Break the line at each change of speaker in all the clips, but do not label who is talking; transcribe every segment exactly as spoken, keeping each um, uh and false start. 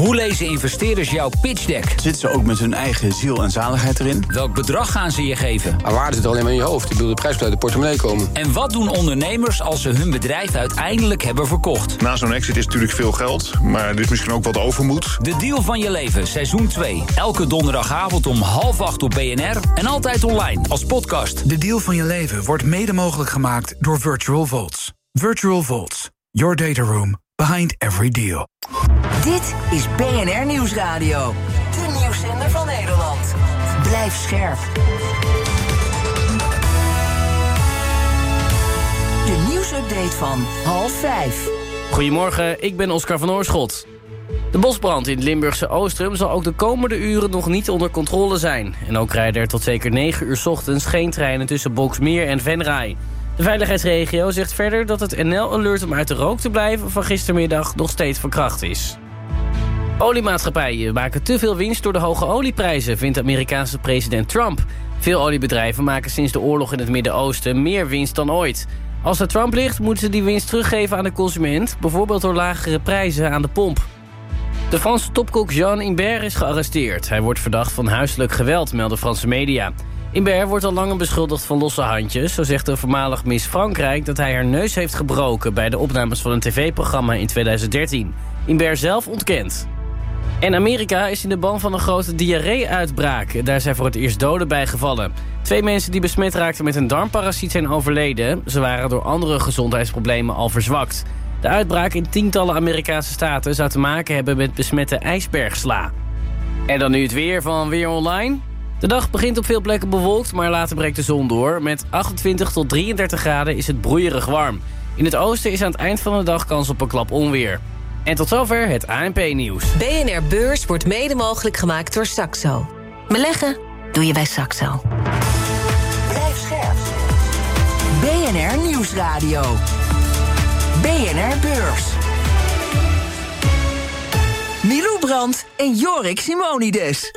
Hoe lezen investeerders jouw pitch deck?
Zitten ze ook met hun eigen ziel en zaligheid erin?
Welk bedrag gaan ze je geven?
Maar waarde zit alleen maar in je hoofd. Ik bedoel, de prijs moet uit de portemonnee komen.
En wat doen ondernemers als ze hun bedrijf uiteindelijk hebben verkocht?
Na zo'n exit is natuurlijk veel geld, maar er is misschien ook wat overmoed.
De deal van je leven, seizoen twee. Elke donderdagavond om half acht op B N R en altijd online als podcast.
De deal van je leven wordt mede mogelijk gemaakt door Virtual Vaults. Virtual Vaults, your data room behind every deal.
Dit is B N R Nieuwsradio, de nieuwszender van Nederland. Blijf scherp. De nieuwsupdate van half vijf.
Goedemorgen, ik ben Oscar van Oorschot. De bosbrand in het Limburgse Oostrum zal ook de komende uren nog niet onder controle zijn. En ook rijden er tot zeker negen uur 's ochtends geen treinen tussen Boxmeer en Venray. De veiligheidsregio zegt verder dat het N L-alert om uit de rook te blijven van gistermiddag nog steeds van kracht is. Oliemaatschappijen maken te veel winst door de hoge olieprijzen, vindt de Amerikaanse president Trump. Veel oliebedrijven maken sinds de oorlog in het Midden-Oosten meer winst dan ooit. Als het Trump ligt, moeten ze die winst teruggeven aan de consument, bijvoorbeeld door lagere prijzen aan de pomp. De Franse topkok Jean Imbert is gearresteerd. Hij wordt verdacht van huiselijk geweld, melden Franse media. Imbert wordt al langer beschuldigd van losse handjes. Zo zegt de voormalig Miss Frankrijk dat hij haar neus heeft gebroken bij de opnames van een tv-programma in tweeduizend dertien. Imbert zelf ontkent. En Amerika is in de ban van een grote diarree-uitbraak. Daar zijn voor het eerst doden bij gevallen. Twee mensen die besmet raakten met een darmparasiet zijn overleden. Ze waren door andere gezondheidsproblemen al verzwakt. De uitbraak in tientallen Amerikaanse staten zou te maken hebben met besmette ijsbergsla. En dan nu het weer van Weer Online. De dag begint op veel plekken bewolkt, maar later breekt de zon door. Met achtentwintig tot drieëndertig graden is het broeierig warm. In het oosten is aan het eind van de dag kans op een klap onweer. En tot zover het A N P-nieuws.
B N R Beurs wordt mede mogelijk gemaakt door Saxo. Beleggen doe je bij Saxo. Blijf scherp. B N R Nieuwsradio. B N R Beurs. Milou Brandt en Jorik Simonides.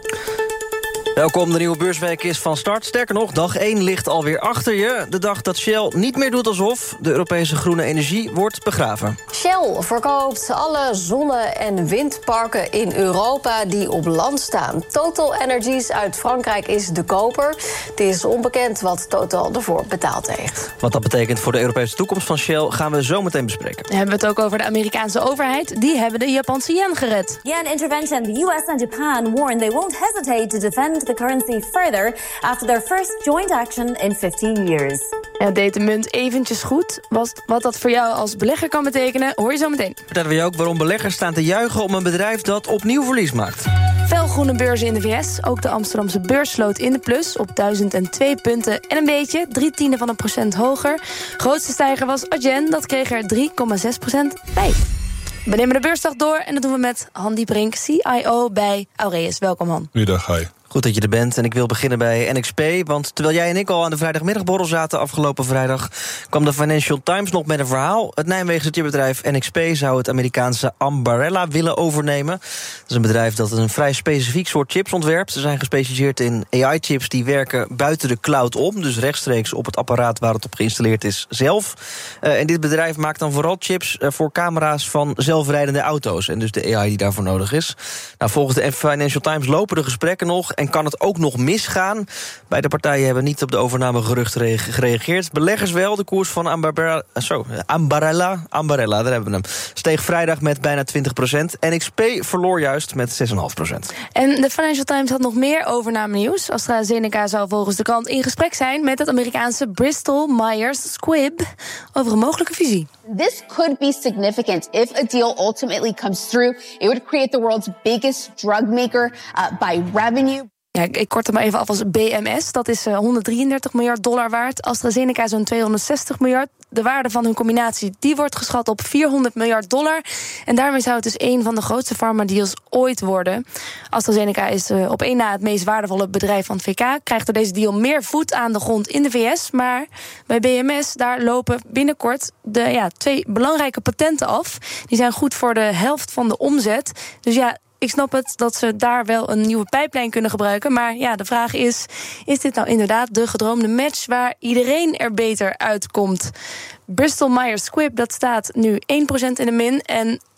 Welkom, de nieuwe beursweek is van start. Sterker nog, dag één ligt alweer achter je. De dag dat Shell niet meer doet alsof de Europese groene energie wordt begraven.
Shell verkoopt alle zonne- en windparken in Europa die op land staan. Total Energies uit Frankrijk is de koper. Het is onbekend wat Total ervoor betaald heeft.
Wat dat betekent voor de Europese toekomst van Shell gaan we zo meteen bespreken.
Dan hebben we het ook over de Amerikaanse overheid. Die hebben de Japanse yen gered.
Yen intervention. The U S and Japan warn they won't hesitate to defend the currency further after their first joint action in fifteen years.
Ja, deed de munt eventjes goed. Wat, wat dat voor jou als belegger kan betekenen, hoor je zo meteen.
Vertellen we je ook waarom beleggers staan te juichen om een bedrijf dat opnieuw verlies maakt.
Felgroene beurzen in de V S. Ook de Amsterdamse beurs sloot in de plus op duizend twee punten en een beetje, drie tiende van een procent hoger. Grootste stijger was Adyen, dat kreeg er drie komma zes procent bij. We nemen de beursdag door en dat doen we met Han Diebrink, C I O bij Aureus. Welkom, Han.
Goeiedag, hi.
Goed dat je er bent en ik wil beginnen bij N X P. Want terwijl jij en ik al aan de vrijdagmiddagborrel zaten afgelopen vrijdag, kwam de Financial Times nog met een verhaal. Het Nijmeegse chipbedrijf N X P zou het Amerikaanse Ambarella willen overnemen. Dat is een bedrijf dat een vrij specifiek soort chips ontwerpt. Ze zijn gespecialiseerd in A I-chips die werken buiten de cloud om. Dus rechtstreeks op het apparaat waar het op geïnstalleerd is zelf. Uh, en dit bedrijf maakt dan vooral chips uh, voor camera's van zelfrijdende auto's. En dus de A I die daarvoor nodig is. Nou, volgens de Financial Times lopen de gesprekken nog en kan het ook nog misgaan. Beide partijen hebben niet op de overnamegeruchten gereageerd. Beleggers wel. De koers van Ambarella, zo, Ambarella, Ambarella, daar hebben we hem, steeg vrijdag met bijna twintig procent. N X P verloor juist met zes komma vijf procent.
En de Financial Times had nog meer overname-nieuws. AstraZeneca zou volgens de krant in gesprek zijn met het Amerikaanse Bristol Myers Squibb over een mogelijke fusie.
This could be significant if a deal ultimately comes through. It would create the world's biggest drug maker uh, by revenue.
Ja, ik kort hem maar even af als B M S. Dat is uh, honderddrieëndertig miljard dollar waard. AstraZeneca zo'n tweehonderdzestig miljard. De waarde van hun combinatie die wordt geschat op vierhonderd miljard dollar. En daarmee zou het dus een van de grootste pharma-deals ooit worden. AstraZeneca is uh, op één na het meest waardevolle bedrijf van het V K. Krijgt door deze deal meer voet aan de grond in de V S. Maar bij B M S, daar lopen binnenkort de ja, twee belangrijke patenten af. Die zijn goed voor de helft van de omzet. Dus ja, ik snap het dat ze daar wel een nieuwe pijplijn kunnen gebruiken. Maar ja, de vraag is, is dit nou inderdaad de gedroomde match waar iedereen er beter uitkomt? Bristol Myers Squibb, dat staat nu één procent in de min. En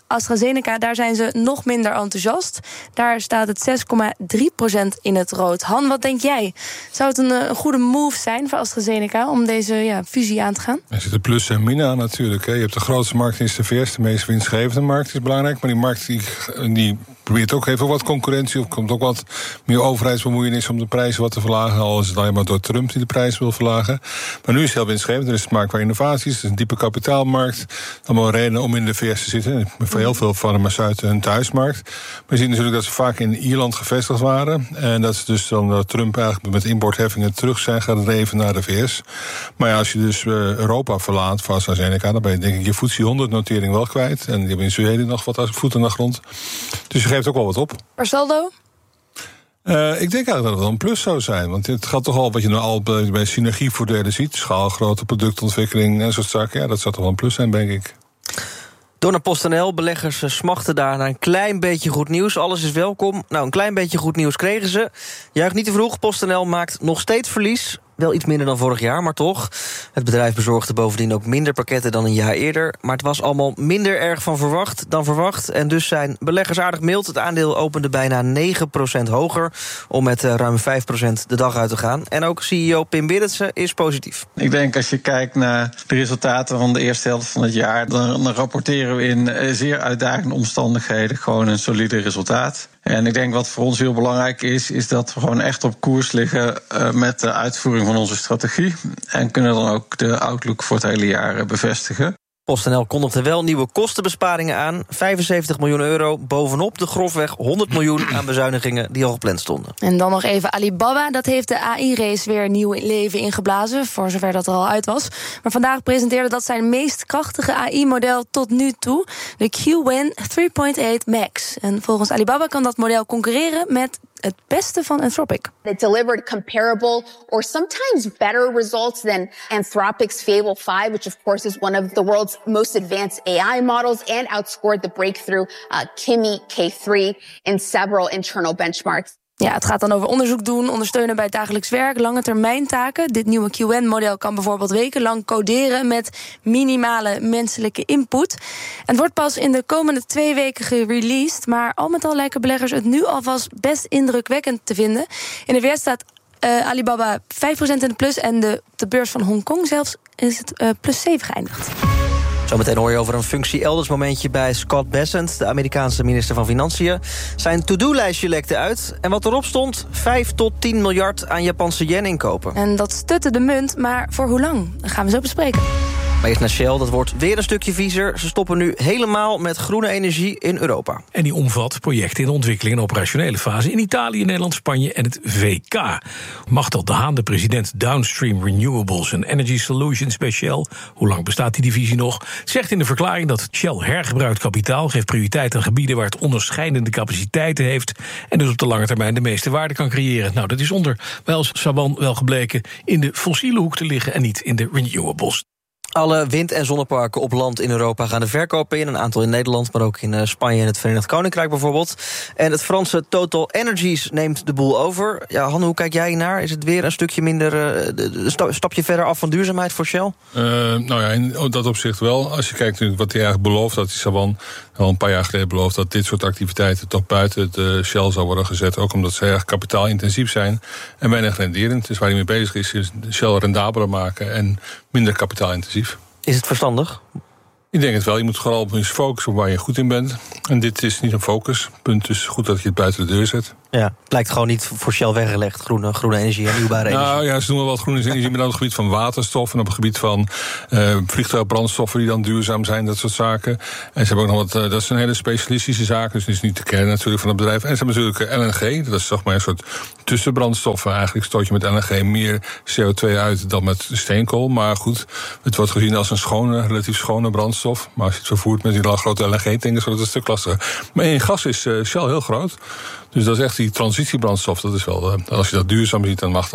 AstraZeneca, daar zijn ze nog minder enthousiast. Daar staat het zes komma drie procent in het rood. Han, wat denk jij? Zou het een, een goede move zijn voor AstraZeneca om deze ja, fusie aan te gaan?
Er zitten plus en min aan natuurlijk. Hè. Je hebt de grootste markt in de V S, de meest winstgevende markt is belangrijk. Maar die markt die, die probeert ook even wat concurrentie. Of komt ook wat meer overheidsbemoeienis om de prijzen wat te verlagen. Al is het alleen maar door Trump die de prijs wil verlagen. Maar nu is het heel winstgevend. Er is markt waar innovaties. Het is een diepe kapitaalmarkt. Allemaal redenen om in de V S te zitten. Voor heel veel farmaceuten hun thuismarkt. Maar je ziet natuurlijk dat ze vaak in Ierland gevestigd waren. En dat ze dus dan dat Trump eigenlijk met importheffingen terug zijn gedreven naar de V S. Maar ja, als je dus Europa verlaat voor AstraZeneca, dan ben je denk ik je F T S E honderd notering wel kwijt. En die hebben in Zweden nog wat voeten naar de grond. Dus je geeft ook wel wat op.
Per saldo?
Uh, ik denk eigenlijk dat het wel een plus zou zijn. Want het gaat toch al wat je nu al bij, bij synergievoordelen ziet. Schaalgrote productontwikkeling en zo'n zaken. Ja, dat zou toch wel een plus zijn, denk ik.
Door naar PostNL. Beleggers smachten daar naar een klein beetje goed nieuws. Alles is welkom. Nou, een klein beetje goed nieuws kregen ze. Juich niet te vroeg. PostNL maakt nog steeds verlies. Wel iets minder dan vorig jaar, maar toch. Het bedrijf bezorgde bovendien ook minder pakketten dan een jaar eerder. Maar het was allemaal minder erg van verwacht dan verwacht. En dus zijn beleggers aardig mild. Het aandeel opende bijna negen procent hoger, om met ruim vijf procent de dag uit te gaan. En ook C E O Pim Berendsen is positief.
Ik denk als je kijkt naar de resultaten van de eerste helft van het jaar, dan, dan rapporteren we in zeer uitdagende omstandigheden gewoon een solide resultaat. En ik denk wat voor ons heel belangrijk is, is dat we gewoon echt op koers liggen uh, met de uitvoering van onze strategie. En kunnen dan ook de outlook voor het hele jaar bevestigen.
PostNL kondigde wel nieuwe kostenbesparingen aan. vijfenzeventig miljoen euro bovenop de grofweg honderd miljoen aan bezuinigingen die al gepland stonden.
En dan nog even Alibaba. Dat heeft de A I-race weer nieuw leven ingeblazen, voor zover dat er al uit was. Maar vandaag presenteerde dat zijn meest krachtige A I-model tot nu toe, de Q Wen drie komma acht Max. En volgens Alibaba kan dat model concurreren met het beste van Anthropic.
It delivered comparable or sometimes better results than Anthropic's Fable five, which of course is one of the world's most advanced A I models, and outscored the breakthrough uh, Kimi K three in several internal benchmarks.
Ja, het gaat dan over onderzoek doen, ondersteunen bij het dagelijks werk, lange termijn taken. Dit nieuwe Q N-model kan bijvoorbeeld wekenlang coderen met minimale menselijke input. Het wordt pas in de komende twee weken gereleased, maar al met al lijken beleggers het nu alvast best indrukwekkend te vinden. In de V S staat uh, Alibaba vijf procent in de plus en de, de beurs van Hongkong zelfs is het uh, plus zeven geëindigd.
Zometeen hoor je over een functie elders momentje bij Scott Bessent, de Amerikaanse minister van Financiën. Zijn to-do-lijstje lekte uit. En wat erop stond, vijf tot tien miljard aan Japanse yen inkopen.
En dat stutte de munt, maar voor hoe lang? Dat gaan we zo bespreken.
Maar eerst naar Shell, dat wordt weer een stukje viezer. Ze stoppen nu helemaal met groene energie in Europa.
En die omvat projecten in ontwikkeling en operationele fase in Italië, Nederland, Spanje en het V K. Machtel de Haan, de president Downstream Renewables and Energy Solutions bij Shell, hoe lang bestaat die divisie nog, zegt in de verklaring dat Shell hergebruikt kapitaal geeft prioriteit aan gebieden waar het onderscheidende capaciteiten heeft en dus op de lange termijn de meeste waarde kan creëren. Nou, dat is onder Wells Saban wel gebleken in de fossiele hoek te liggen en niet in de renewables.
Alle wind- en zonneparken op land in Europa gaan de verkoop in. Een aantal in Nederland, maar ook in Spanje en het Verenigd Koninkrijk bijvoorbeeld. En het Franse Total Energies neemt de boel over. Ja, Hanne, hoe kijk jij naar? Is het weer een stukje minder, een stapje verder af van duurzaamheid voor Shell?
Uh, nou ja, in dat opzicht wel. Als je kijkt wat hij eigenlijk belooft, dat die Saban al een paar jaar geleden belooft dat dit soort activiteiten toch buiten de Shell zou worden gezet. Ook omdat ze erg kapitaalintensief zijn en weinig renderend. Dus waar hij mee bezig is, is Shell rendabeler maken en minder kapitaalintensief.
Is het verstandig?
Ik denk het wel. Je moet vooral op je focussen op waar je goed in bent. En dit is niet een focus. Punt is goed dat je het buiten de deur zet.
Ja, het lijkt gewoon niet voor Shell weggelegd. Groene, groene energie, hernieuwbare energie.
Nou ja, ze doen wel wat groene energie, maar dan op het gebied van waterstof en op het gebied van uh, vliegtuigbrandstoffen die dan duurzaam zijn, dat soort zaken. En ze hebben ook nog wat, uh, dat is een hele specialistische zaak, dus dat is niet de kern natuurlijk van het bedrijf. En ze hebben natuurlijk L N G, dat is toch maar een soort tussenbrandstoffen. Eigenlijk stoot je met L N G meer C O twee uit dan met steenkool. Maar goed, het wordt gezien als een schone, relatief schone brandstof. Maar als je het vervoert met die grote L N G-tankers, wordt het een stuk lastiger. Maar in gas is uh, Shell heel groot. Dus dat is echt die transitiebrandstof. Dat is wel, uh, als je dat duurzaam ziet, dan mag dat.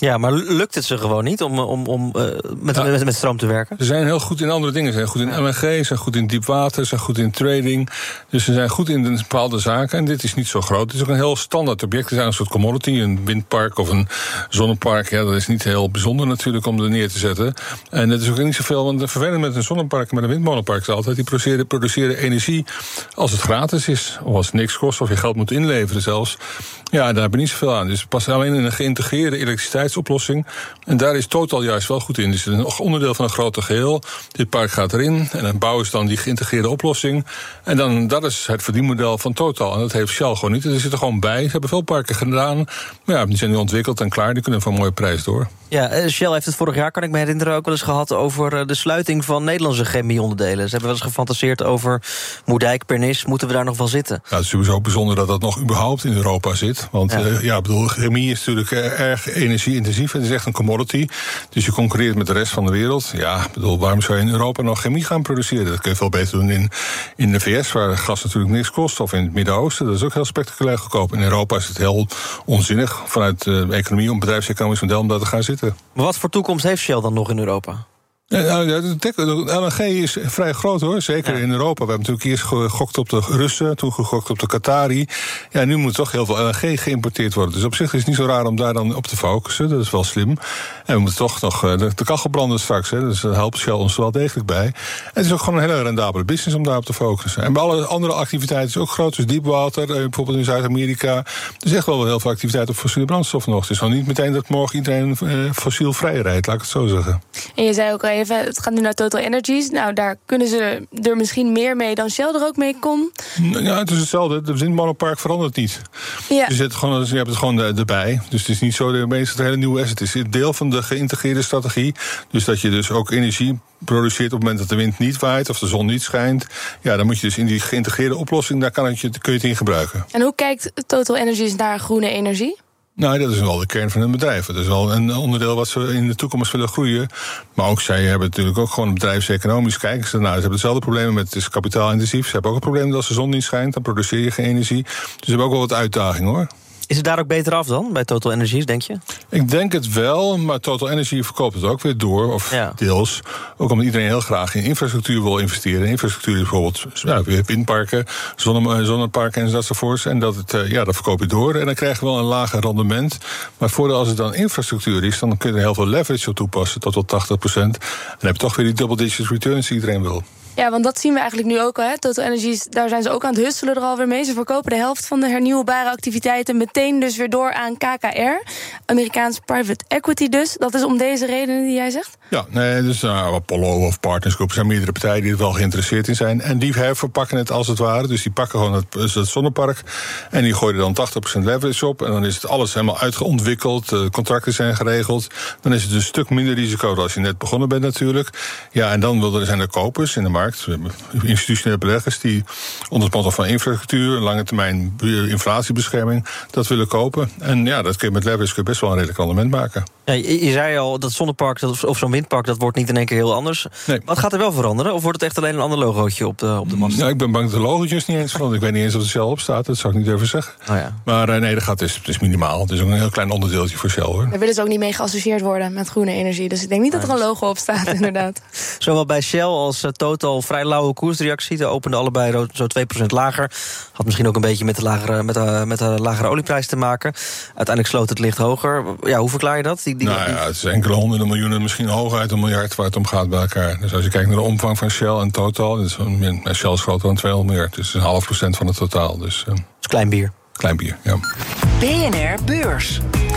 Ja, maar lukt het ze gewoon niet om, om, om uh, met, ja. met, met stroom te werken?
Ze zijn heel goed in andere dingen. Ze zijn goed in L N G, ze zijn goed in diepwater, ze zijn goed in trading. Dus ze zijn goed in bepaalde zaken. En dit is niet zo groot. Het is ook een heel standaard object. Het is een soort commodity, een windpark of een zonnepark. Ja, dat is niet heel bijzonder natuurlijk om er neer te zetten. En het is ook niet zoveel, want het vervelend met een zonnepark en met een windmolenpark is altijd, die produceren, produceren energie als het gratis is, of als het niks kost, of je geld moet inleveren zelfs. Ja, daar heb je niet zoveel aan. Dus het past alleen in een geïntegreerde elektriciteitsoplossing. En daar is Total juist wel goed in. Dus het is een onderdeel van een groter geheel. Dit park gaat erin en dan bouwen ze dan die geïntegreerde oplossing. En dan, dat is het verdienmodel van Total. En dat heeft Shell gewoon niet. Er zit er gewoon bij. Ze hebben veel parken gedaan. Maar ja, die zijn nu ontwikkeld en klaar. Die kunnen voor een mooie prijs door.
Ja, Shell heeft het vorig jaar, kan ik me herinneren, ook wel eens gehad over de sluiting van Nederlandse chemieonderdelen. Ze hebben wel eens gefantaseerd over Moerdijk, Pernis. Moeten we daar nog wel zitten?
Ja, het is sowieso bijzonder dat dat nog überhaupt in Europa zit. Want ja, uh, ja bedoel, chemie is natuurlijk uh, erg energie-intensief. Het is echt een commodity. Dus je concurreert met de rest van de wereld. Ja, bedoel, waarom zou je in Europa nog chemie gaan produceren? Dat kun je veel beter doen in, in de V S, waar gas natuurlijk niks kost. Of in het Midden-Oosten. Dat is ook heel spectaculair goedkoop. In Europa is het heel onzinnig vanuit de uh, economie, om bedrijfseconomisch model, om daar te gaan zitten.
Maar wat voor toekomst heeft Shell dan nog in Europa?
Ja, de L N G is vrij groot hoor, zeker ja. in Europa. We hebben natuurlijk eerst gegokt op de Russen, toen gegokt op de Qatari. Ja, nu moet toch heel veel L N G geïmporteerd worden. Dus op zich is het niet zo raar om daar dan op te focussen. Dat is wel slim. En we moeten toch nog de, de kachel branden straks. Hè, dus daar helpt Shell ons wel degelijk bij. En het is ook gewoon een hele rendabele business om daarop te focussen. En bij alle andere activiteiten is het ook groot. Dus diepwater, bijvoorbeeld in Zuid-Amerika. Er is echt wel heel veel activiteit op fossiele brandstof nog. Het is gewoon niet meteen dat morgen iedereen uh, fossielvrij rijdt, laat ik het zo zeggen.
En je zei ook al even, het gaat nu naar Total Energies. Nou, daar kunnen ze er misschien meer mee dan Shell er ook mee kon.
Ja, het is hetzelfde. De windmolenpark verandert niet.
Ja.
Je, zit gewoon, je hebt het gewoon erbij. Dus het is niet zo dat het een hele nieuwe asset is. Het is deel van de geïntegreerde strategie. Dus dat je dus ook energie produceert op het moment dat de wind niet waait of de zon niet schijnt. Ja, dan moet je dus in die geïntegreerde oplossing, daar kan het je, kun je het in gebruiken.
En hoe kijkt Total Energies naar groene energie?
Nou, dat is wel de kern van hun bedrijf. Dat is wel een onderdeel wat ze in de toekomst willen groeien. Maar ook zij hebben natuurlijk ook gewoon bedrijfseconomisch kijken. Ze, nou, ze hebben hetzelfde probleem met het is kapitaalintensief. Ze hebben ook een probleem dat als de zon niet schijnt, dan produceer je geen energie. Dus ze hebben ook wel wat uitdaging hoor.
Is het daar ook beter af dan, bij Total Energies, denk je?
Ik denk het wel, maar Total Energy verkoopt het ook weer door, of ja. deels. Ook omdat iedereen heel graag in infrastructuur wil investeren. Infrastructuur is bijvoorbeeld ja, windparken, zonne, zonneparken enzovoorts. En dat, het, ja, dat verkoop je door en dan krijg je wel een lager rendement. Maar voordeel als het dan infrastructuur is, dan kun je er heel veel leverage op toepassen, tot tot tachtig procent. En dan heb je toch weer die double-digit returns die iedereen wil.
Ja, want dat zien we eigenlijk nu ook al. Hè. Total Energies, daar zijn ze ook aan het husselen er alweer mee. Ze verkopen de helft van de hernieuwbare activiteiten meteen dus weer door aan K K R. Amerikaans private equity dus. Dat is om deze redenen die jij zegt?
Ja, nee, dus uh, Apollo of Partners Group, er zijn meerdere partijen die er wel geïnteresseerd in zijn. En die herverpakken het als het ware. Dus die pakken gewoon het, het zonnepark en die gooien er dan tachtig procent leverage op. En dan is het alles helemaal uitgeontwikkeld, de contracten zijn geregeld. Dan is het een stuk minder risico dan als je net begonnen bent natuurlijk. Ja, en dan zijn er kopers in de markt. We hebben institutionele beleggers die onder het motto van infrastructuur, lange termijn inflatiebescherming, dat willen kopen. En ja, dat kun je met leverage kun je best wel een redelijk rendement maken.
Ja, je, je zei al, dat zonnepark dat, of zo'n windpark, dat wordt niet in één keer heel anders.
Nee.
Wat gaat er wel veranderen? Of wordt het echt alleen een ander logootje op de, op de mast?
Ja, ik ben bang dat de logootjes niet eens van. Ik weet niet eens of het Shell op staat, dat zou ik niet durven zeggen.
Oh ja.
Maar uh, nee, dat gaat, het, is, het is minimaal. Het is ook een heel klein onderdeeltje voor Shell hoor.
Daar willen ze ook niet mee geassocieerd worden met groene energie. Dus ik denk niet dat er een logo op staat, inderdaad.
Zowel bij Shell als uh, Total vrij lauwe koersreactie. De openden allebei zo twee procent lager. Had misschien ook een beetje met de lagere, met de, met de lagere olieprijs te maken. Uiteindelijk sloot het licht hoger. Ja, hoe verklaar je dat? Die, die,
nou ja, het is enkele honderden miljoenen, misschien hooguit een miljard waar het om gaat bij elkaar. Dus als je kijkt naar de omvang van Shell en Total, is Shell is groter dan tweehonderd miljard. Dus een half procent van het totaal. Dus, uh,
dat is klein bier.
Klein bier, ja.
B N R Beurs.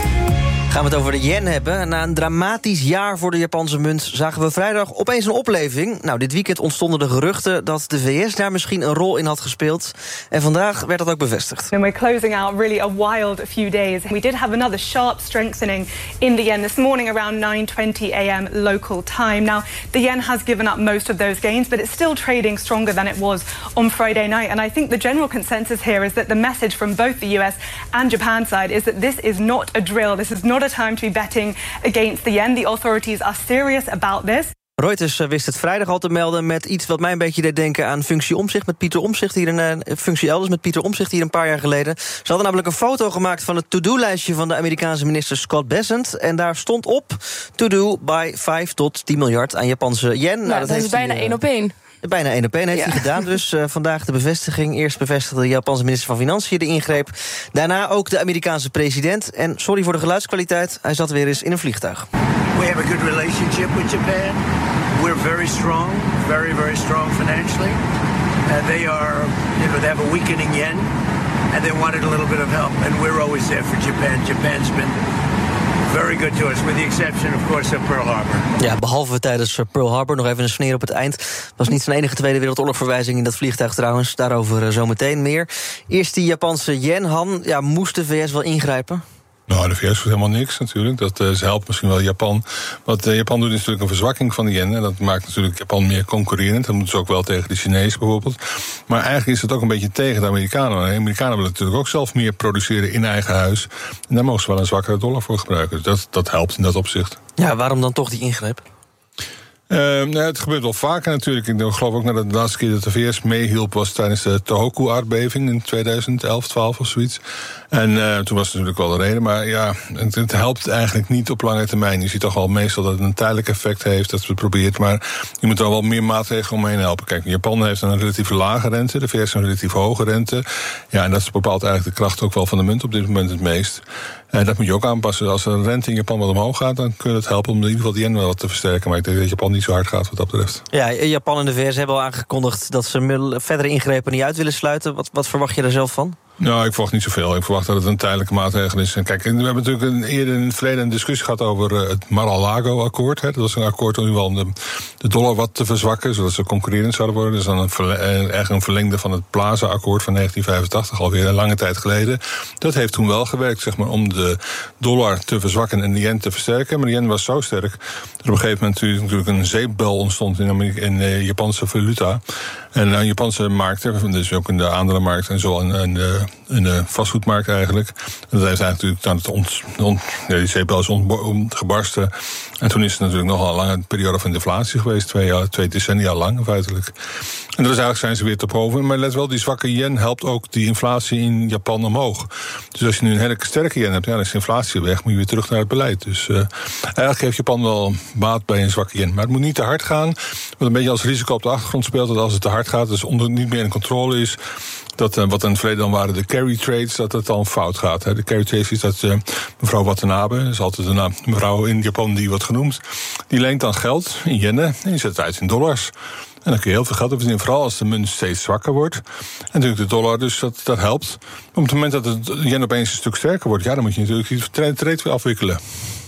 Gaan we het over de yen hebben. Na een dramatisch jaar voor de Japanse munt zagen we vrijdag opeens een opleving. Nou, dit weekend ontstonden de geruchten dat de V S daar misschien een rol in had gespeeld. En vandaag werd dat ook bevestigd.
And we're closing out really a wild few days. We did have another sharp strengthening in the yen this morning around nine twenty a m local time. Now, the yen has given up most of those gains, but it's still trading stronger than it was on Friday night. And I think the general consensus here is that the message from both the U S and Japan side is that this is not a drill. This is not a time to be betting against the yen. The authorities are serious about this.
Reuters wist het vrijdag al te melden met iets wat mij een beetje deed denken aan functie Omtzigt met Pieter Omtzigt hier een functie elders met Pieter Omtzigt hier een paar jaar geleden. Ze hadden namelijk een foto gemaakt van het to-do-lijstje van de Amerikaanse minister Scott Bessent en daar stond op to do by vijf tot tien miljard aan Japanse yen.
Nou, nou dat, dat is bijna één op één.
Bijna één op één heeft ja. hij gedaan. Dus uh, vandaag de bevestiging. Eerst bevestigde de Japanse minister van Financiën de ingreep. Daarna ook de Amerikaanse president. En sorry voor de geluidskwaliteit, hij zat weer eens in een vliegtuig.
We have a good relationship with Japan. We're very strong, very, very strong financially. Uh, they are, you know, they have a weakening yen. And they wanted a little bit of help. And we're always there for Japan. Japan's been very good to us, with the exception, of course, of Pearl Harbor.
Ja, behalve tijdens Pearl Harbor, nog even een sneer op het eind. Was niet zijn enige Tweede Wereldoorlog-verwijzing in dat vliegtuig trouwens. Daarover uh, zometeen meer. Eerst die Japanse yen, Han. Ja, moest de V S wel ingrijpen?
Nou, de V S doet helemaal niks natuurlijk. Dat uh, ze helpt misschien wel Japan. Wat uh, Japan doet is natuurlijk een verzwakking van de yen. En dat maakt natuurlijk Japan meer concurrerend. Dat moeten ze ook wel tegen de Chinezen bijvoorbeeld. Maar eigenlijk is het ook een beetje tegen de Amerikanen. De Amerikanen willen natuurlijk ook zelf meer produceren in eigen huis. En daar mogen ze wel een zwakkere dollar voor gebruiken. Dus dat, dat helpt in dat opzicht.
Ja, waarom dan toch die ingreep?
Uh, nou, het gebeurt wel vaker natuurlijk. Ik geloof ook dat de laatste keer dat de V S meehielp was tijdens de Tohoku-aardbeving in tweeduizend elf, twaalf of zoiets. En uh, toen was het natuurlijk wel de reden. Maar ja, het, het helpt eigenlijk niet op lange termijn. Je ziet toch al meestal dat het een tijdelijk effect heeft, dat het probeert. Maar je moet er wel meer maatregelen omheen helpen. Kijk, Japan heeft een relatief lage rente, de V S een relatief hoge rente. Ja, en dat bepaalt eigenlijk de kracht ook wel van de munt op dit moment het meest. En dat moet je ook aanpassen. Als de rente in Japan wat omhoog gaat, dan kun je het helpen om in ieder geval de yen wel wat te versterken. Maar ik denk dat Japan niet zo hard gaat wat dat betreft.
Ja, Japan en de V S hebben al aangekondigd dat ze verdere ingrepen niet uit willen sluiten. Wat, wat verwacht je daar zelf van?
Nou, ik verwacht niet zoveel. Ik verwacht dat het een tijdelijke maatregel is. En kijk, we hebben natuurlijk een, eerder in het verleden een discussie gehad over uh, het Mar-a-Lago-akkoord. Hè. Dat was een akkoord om wel de, de dollar wat te verzwakken, zodat ze concurrerend zouden worden. Dat is dan een, verle- eigenlijk een verlengde van het Plaza-akkoord van negentien vijfentachtig, alweer een lange tijd geleden. Dat heeft toen wel gewerkt, zeg maar, om de dollar te verzwakken en de yen te versterken. Maar de yen was zo sterk dat op een gegeven moment natuurlijk een zeepbel ontstond in, Amerika, in de Japanse valuta. En aan Japanse markten, dus ook in de aandelenmarkt en zo, en de, in de vastgoedmarkt eigenlijk. En dat heeft eigenlijk natuurlijk aan het ont, ont, ja, die zeepbel is ont, gebarsten. En toen is het natuurlijk nogal een lange periode van deflatie geweest, twee, jaar, twee decennia lang feitelijk. En dus eigenlijk zijn ze weer te boven. Maar let wel, die zwakke yen helpt ook die inflatie in Japan omhoog. Dus als je nu een hele sterke yen hebt, ja, dan is de inflatie weg, moet je weer terug naar het beleid. Dus uh, eigenlijk heeft Japan wel baat bij een zwakke yen. Maar het moet niet te hard gaan. Wat een beetje als risico op de achtergrond speelt, dat als het te hard gaat, dus onder, niet meer in controle is, dat uh, wat in het verleden dan waren de carry trades, dat het dan fout gaat. Hè. De carry trades is dat uh, mevrouw Watanabe, dat is altijd een mevrouw in Japan die wordt genoemd, die leent dan geld in yennen en die zet het uit in dollars. En dan kun je heel veel geld op verdienen, vooral als de munt steeds zwakker wordt. En natuurlijk de dollar, dus dat, dat helpt. Maar op het moment dat de yen opeens een stuk sterker wordt, ja, dan moet je natuurlijk die trade weer afwikkelen.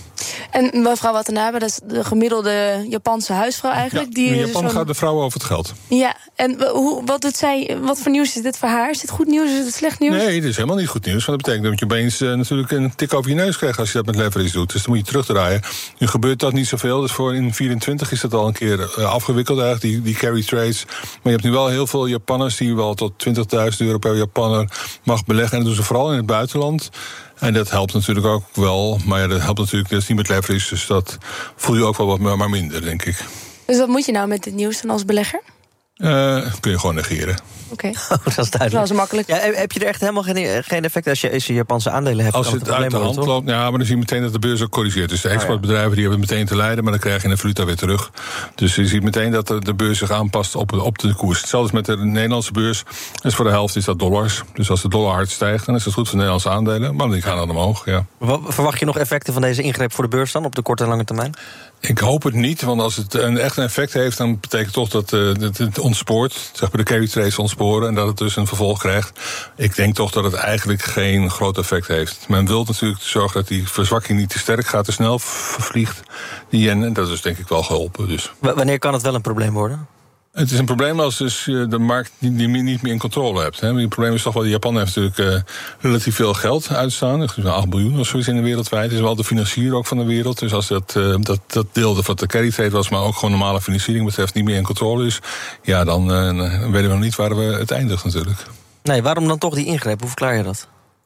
En mevrouw Watanabe, dat is de gemiddelde Japanse huisvrouw eigenlijk.
Ja,
die
in Japan
zo'n...
gaat de vrouw over het geld.
Ja, en hoe, wat doet zij, wat voor nieuws is dit voor haar? Is dit goed nieuws, is het slecht nieuws?
Nee, dit is helemaal niet goed nieuws. Want dat betekent dat je opeens uh, natuurlijk een tik over je neus krijgt als je dat met leverage doet. Dus dan moet je terugdraaien. Nu gebeurt dat niet zoveel. Dus voor in vierentwintig is dat al een keer uh, afgewikkeld eigenlijk, die, die carry trades. Maar je hebt nu wel heel veel Japanners die wel tot twintigduizend euro per Japanner mag beleggen. En dat doen ze vooral in het buitenland. En dat helpt natuurlijk ook wel. Maar ja, dat helpt natuurlijk, dat is niet met leverage. Dus dat voel je ook wel wat maar minder, denk ik.
Dus wat moet je nou met dit nieuws dan als belegger?
Uh, kun je gewoon negeren.
Oké, okay.
Oh, dat is duidelijk.
Dat is makkelijk.
Ja, heb je er echt helemaal geen, geen effect als je, als je Japanse aandelen hebt?
Als het, het uit de hand loopt, ja, maar dan zie je meteen dat de beurs ook corrigeert. Dus de exportbedrijven die hebben meteen te lijden, maar dan krijg je een valuta weer terug. Dus je ziet meteen dat de, de beurs zich aanpast op, op de koers. Hetzelfde met de Nederlandse beurs. Dus voor de helft is dat dollars. Dus als de dollar hard stijgt, dan is dat goed voor de Nederlandse aandelen. Maar die gaan dan omhoog, ja.
Verwacht je nog effecten van deze ingreep voor de beurs dan, op de korte en lange termijn?
Ik hoop het niet, want als het een echt een effect heeft, dan betekent het toch dat uh, het, het ontspoort. Zeg maar de carry trades ontsporen en dat het dus een vervolg krijgt. Ik denk toch dat het eigenlijk geen groot effect heeft. Men wil natuurlijk zorgen dat die verzwakking niet te sterk gaat, te snel vervliegt, die yen. En dat is denk ik wel geholpen. Dus.
W- wanneer kan het wel een probleem worden?
Het is een probleem als dus je de markt niet, niet meer in controle hebt. Hè. Het probleem is toch wel, Japan heeft natuurlijk uh, relatief veel geld uitstaan. Dus acht biljoen of zoiets in de wereldwijd. Het is wel de financier ook van de wereld. Dus als dat, uh, dat, dat deel wat de carry trade was, maar ook gewoon normale financiering betreft, niet meer in controle is, ja, dan uh, weten we nog niet waar we het eindigt natuurlijk.
Nee, waarom dan toch die ingreep? Hoe verklaar je dat?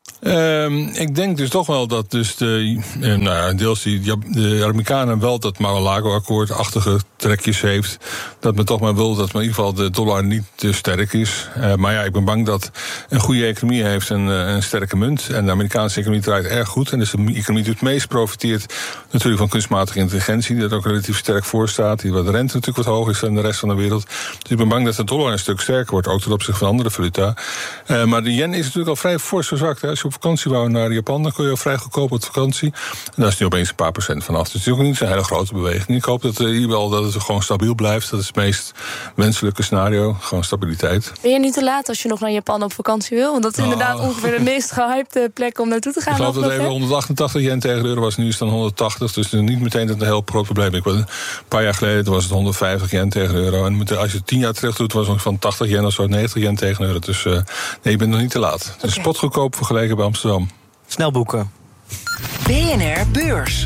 Um, ik denk dus toch wel dat dus de, uh, nou ja, deels die, de Amerikanen wel dat Mar-a-Lago-akkoord-achtige trekjes heeft. Dat men toch maar wil dat men in ieder geval de dollar niet te sterk is. Uh, maar ja, ik ben bang dat een goede economie heeft een, een sterke munt. En de Amerikaanse economie draait erg goed. En dus de economie die het meest profiteert natuurlijk van kunstmatige intelligentie, die er ook relatief sterk voor staat. Die waar de rente natuurlijk wat hoger is dan de rest van de wereld. Dus ik ben bang dat de dollar een stuk sterker wordt, ook ten opzichte van andere valuta. Uh, maar de yen is natuurlijk al vrij fors verzwakt. Hè. Als je op vakantie wou naar Japan, dan kun je al vrij goedkoop op vakantie. En daar is nu opeens een paar procent vanaf. Dus het is ook niet zo'n hele grote beweging. Ik hoop dat uh, wel dat het gewoon stabiel blijft. Dat is het meest wenselijke scenario. Gewoon stabiliteit.
Ben je niet te laat als je nog naar Japan op vakantie wil? Want dat is
nou,
inderdaad ongeveer de meest gehypte plek om naartoe te gaan.
Ik geloof dat het even honderdachtentachtig yen tegen de euro was. Nu is het dan honderdtachtig. Dus niet meteen dat een heel groot probleem. Ik was, een paar jaar geleden was het honderdvijftig yen tegen de euro. En als je het tien jaar terug doet, was het van tachtig yen of zo, negentig yen tegen de euro. Dus uh, nee, je bent nog niet te laat. Het is okay. Spotgoedkoop vergeleken bij Amsterdam.
Snel boeken.
B N R Beurs.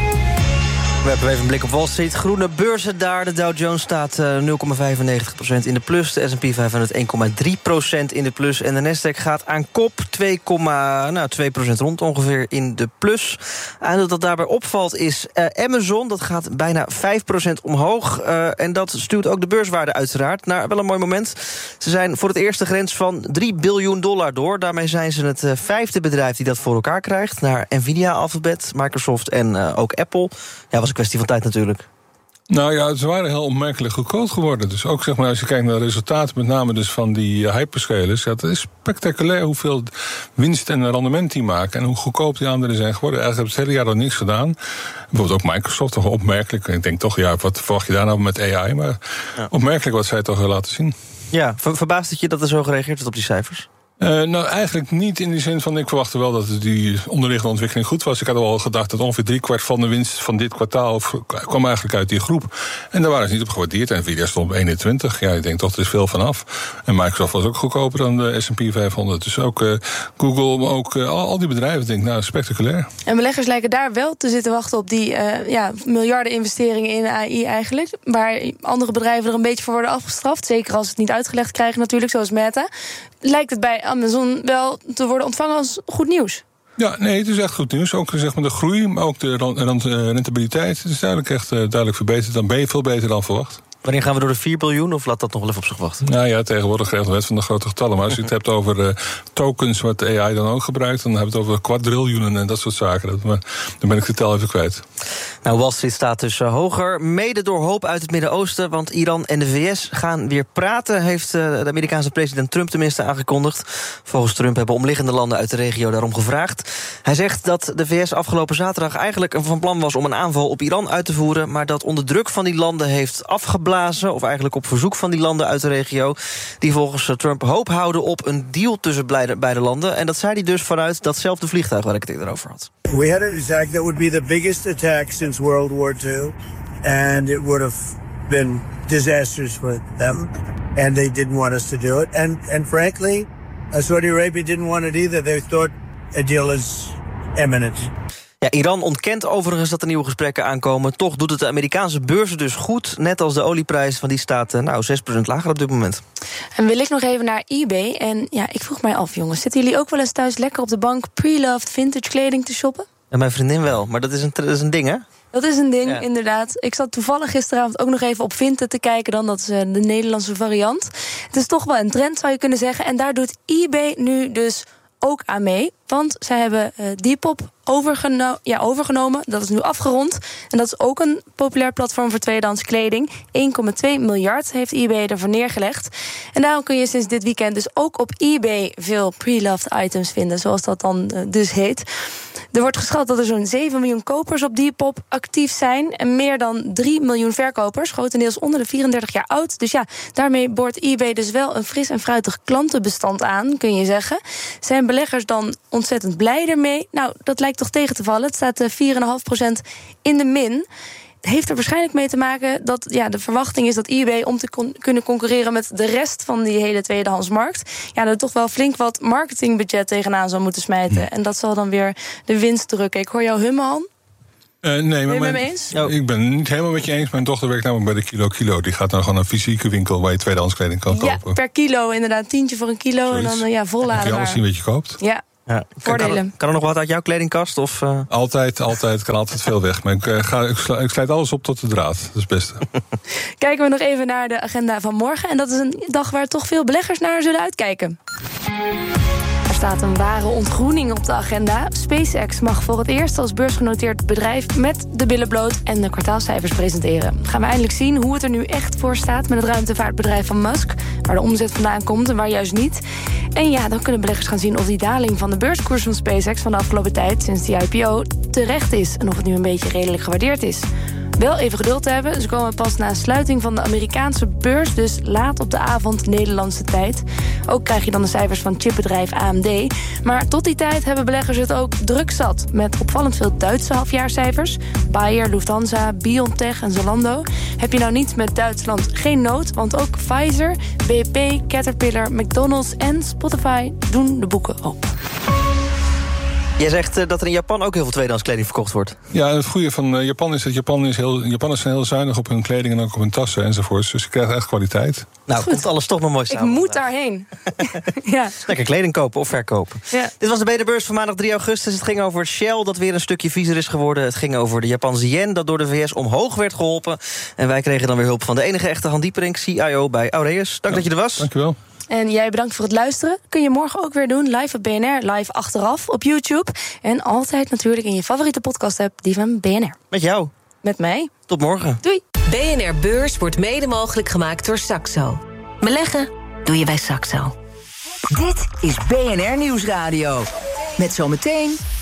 We hebben even een blik op Wall Street. Groene beurzen daar. De Dow Jones staat uh, nul komma vijfennegentig procent in de plus. De S en P vijfhonderd één komma drie procent in de plus. En de Nasdaq gaat aan kop. twee komma twee procent rond ongeveer in de plus. En dat daarbij opvalt is uh, Amazon. Dat gaat bijna vijf procent omhoog. Uh, en dat stuurt ook de beurswaarde uiteraard naar wel een mooi moment. Ze zijn voor het eerst de grens van drie biljoen dollar door. Daarmee zijn ze het uh, vijfde bedrijf die dat voor elkaar krijgt. Naar Nvidia, Alphabet, Microsoft en uh, ook Apple. Ja, was een kwestie van tijd natuurlijk.
Nou ja, ze waren heel opmerkelijk goedkoop geworden. Dus ook zeg maar, als je kijkt naar de resultaten, met name dus van die uh, hyperscalers, ja, het is spectaculair hoeveel winst en rendement die maken en hoe goedkoop die aandelen zijn geworden. Eigenlijk hebben ze het hele jaar nog niks gedaan. Bijvoorbeeld ook Microsoft, toch opmerkelijk. Ik denk toch, ja, wat verwacht je daar nou met A I? Maar ja. Opmerkelijk wat zij toch laten zien.
Ja, ver- verbaast het je dat er zo gereageerd wordt op die cijfers?
Uh, nou, eigenlijk niet in die zin van, ik verwachtte wel dat die onderliggende ontwikkeling goed was. Ik had al gedacht dat ongeveer driekwart van de winst van dit kwartaal kwam eigenlijk uit die groep. En daar waren ze niet op gewaardeerd. En Nvidia stond op eenentwintig. Ja, ik denk toch, er is veel vanaf. En Microsoft was ook goedkoper dan de S en P vijfhonderd. Dus ook uh, Google, maar ook uh, al, al die bedrijven, denk ik, nou, spectaculair.
En beleggers lijken daar wel te zitten wachten op die uh, ja, miljarden investeringen in A I eigenlijk. Waar andere bedrijven er een beetje voor worden afgestraft. Zeker als ze het niet uitgelegd krijgen natuurlijk, zoals Meta. Lijkt het bij Amazon wel te worden ontvangen als goed nieuws?
Ja, nee, het is echt goed nieuws. Ook zeg maar de groei, maar ook de rentabiliteit. Het is duidelijk echt uh, duidelijk verbeterd. Dan ben je veel beter dan verwacht.
Wanneer gaan we door de vier biljoen of laat dat nog wel even op zich wachten?
Nou ja, tegenwoordig krijgt de wet van de grote getallen. Maar als je het hebt over uh, tokens, wat de A I dan ook gebruikt, dan hebben we het over kwadriljoenen en dat soort zaken. Dat, maar dan ben ik de tel even kwijt.
Nou, Wall Street staat dus uh, hoger, mede door hoop uit het Midden-Oosten. Want Iran en de V S gaan weer praten, heeft uh, de Amerikaanse president Trump tenminste aangekondigd. Volgens Trump hebben omliggende landen uit de regio daarom gevraagd. Hij zegt dat de V S afgelopen zaterdag eigenlijk van plan was om een aanval op Iran uit te voeren, maar dat onder druk van die landen heeft afgeblazen, of eigenlijk op verzoek van die landen uit de regio, die volgens Trump hoop houden op een deal tussen beide, beide landen. En dat zei hij dus vanuit datzelfde vliegtuig waar ik het eerder over had.
We had an attack that would be the biggest attack since World War Two, and it would have been disastrous for them, and they didn't want us to do it. And and frankly, Saudi Arabia didn't want it either. They thought a deal is imminent.
Ja, Iran ontkent overigens dat er nieuwe gesprekken aankomen. Toch doet het de Amerikaanse beurzen dus goed. Net als de olieprijs, van die staat nou zes procent lager op dit moment.
En wil ik nog even naar eBay. En ja, ik vroeg mij af, jongens, zitten jullie ook wel eens thuis lekker op de bank pre-loved vintage kleding te shoppen?
En mijn vriendin wel, maar dat is een, dat is een ding, hè?
Dat is een ding,
ja. Inderdaad.
Ik zat toevallig gisteravond ook nog even op Vinted te kijken dan. Dat is de Nederlandse variant. Het is toch wel een trend, zou je kunnen zeggen. En daar doet eBay nu dus ook aan mee. Want zij hebben uh, Depop overgeno- ja, overgenomen. Dat is nu afgerond. En dat is ook een populair platform voor tweedehands kleding. één komma twee miljard heeft eBay ervoor neergelegd. En daarom kun je sinds dit weekend dus ook op eBay veel pre-loved items vinden, zoals dat dan uh, dus heet. Er wordt geschat dat er zo'n zeven miljoen kopers op Depop actief zijn. En meer dan drie miljoen verkopers, grotendeels onder de vierendertig jaar oud. Dus ja, daarmee boort eBay dus wel een fris en fruitig klantenbestand aan, kun je zeggen. Zijn beleggers dan ontzettend blij ermee? Nou, dat lijkt toch tegen te vallen. Het staat uh, vier komma vijf procent in de min. Het heeft er waarschijnlijk mee te maken dat ja, de verwachting is dat eBay, om te kon- kunnen concurreren met de rest van die hele tweedehandsmarkt, ja, er toch wel flink wat marketingbudget tegenaan zou moeten smijten. Ja. En dat zal dan weer de winst drukken. Ik hoor jou hummen, Han.
Uh, nee,
ben je
maar
met
mijn,
me eens?
Ik ben het niet helemaal met je eens. Mijn dochter werkt namelijk bij de Kilo Kilo. Die gaat dan gewoon een fysieke winkel waar je tweedehands kleding kan
ja,
kopen.
Per kilo inderdaad, tientje voor een kilo. Zoiets. En dan ja, volladen.
Dan kun je alles zien wat je koopt.
Ja.
Ja.
Voordelen.
Kan, kan er nog wat uit jouw kledingkast? Of, uh...
Altijd, altijd. Kan altijd veel weg. Maar ik, uh, ga, ik, slu, ik sluit alles op tot de draad. Dat is het beste.
Kijken we nog even naar de agenda van morgen. En dat is een dag waar toch veel beleggers naar zullen uitkijken. Er staat een ware ontgroening op de agenda. SpaceX mag voor het eerst als beursgenoteerd bedrijf met de billen bloot en de kwartaalcijfers presenteren. Gaan we eindelijk zien hoe het er nu echt voor staat met het ruimtevaartbedrijf van Musk, waar de omzet vandaan komt en waar juist niet. En ja, dan kunnen beleggers gaan zien of die daling van de beurskoers van SpaceX van de afgelopen tijd, sinds die I P O, terecht is en of het nu een beetje redelijk gewaardeerd is. Wel even geduld te hebben. Ze komen pas na sluiting van de Amerikaanse beurs, dus laat op de avond Nederlandse tijd. Ook krijg je dan de cijfers van chipbedrijf A M D. Maar tot die tijd hebben beleggers het ook druk zat, met opvallend veel Duitse halfjaarcijfers. Bayer, Lufthansa, BioNTech en Zalando. Heb je nou niet met Duitsland geen nood, want ook Pfizer, B P, Caterpillar, McDonald's en Spotify doen de boeken open.
Jij zegt uh, dat er in Japan ook heel veel tweedehands kleding verkocht wordt.
Ja, het goede van uh, Japan is dat Japan is heel, Japanners zijn heel zuinig op hun kleding en ook op hun tassen enzovoorts. Dus je krijgt echt kwaliteit.
Nou, komt alles toch nog mooi samen.
Ik moet daarheen. Ja.
Lekker kleding kopen of verkopen.
Ja.
Dit was de B N R-beurs van maandag drie augustus. Het ging over Shell, dat weer een stukje viezer is geworden. Het ging over de Japanse yen, dat door de V S omhoog werd geholpen. En wij kregen dan weer hulp van de enige echte Han Dieperink, C I O bij Aureus. Dank ja, dat je er was.
Dank je wel.
En jij bedankt voor het luisteren. Kun je morgen ook weer doen, live op B N R, live achteraf op YouTube. En altijd natuurlijk in je favoriete podcast-app, die van B N R.
Met jou.
Met mij.
Tot morgen.
Doei.
B N R Beurs wordt mede mogelijk gemaakt door Saxo. Beleggen doe je bij Saxo.
Dit is B N R Nieuwsradio. Met zometeen